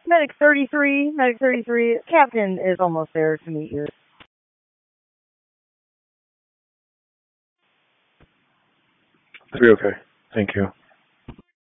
Medic 33, Captain is almost there to meet you. That'll be okay. Thank you.